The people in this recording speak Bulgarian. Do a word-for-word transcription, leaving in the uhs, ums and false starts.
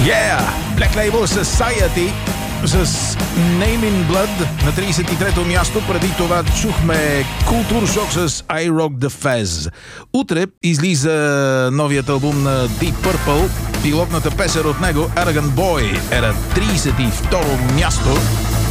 Yeah! Black Label Society с Name in Blood на тридесет и трето място. Преди това чухме Култур Шок с I Rock the Fez. Утре излиза новият албум на Deep Purple. Пилотната песен от него Arrogant Boy е на тридесет и второ място.